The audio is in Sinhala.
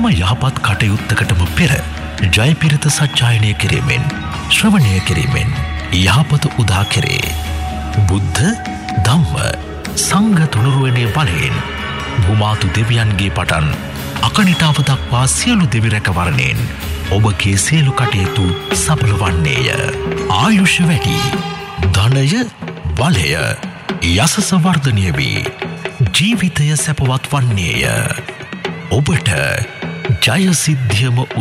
හැම යහපත් කටයුත්තකටම පෙර ජයපිරිත සජ්ජායනය කිරීමෙන් ශ්‍රවණය කිරීමෙන් යහපත උදා කෙරේ. බුද්ධ ධම්ම සංඝ තුනුරුවනේ බලයෙන් භූමාතු දෙවියන්ගේ පටන් අකනිටාව දක්වා සියලු දෙවි රැකවරණයෙන් ඔබගේ සියලු කටයුතු සඵල වන්නේය. ආයුෂ වැඩි, ධනය බලය යසස වර්ධනය වී ජීවිතය සැපවත් වන්නේය. ඔබට ජය සිද්ධියම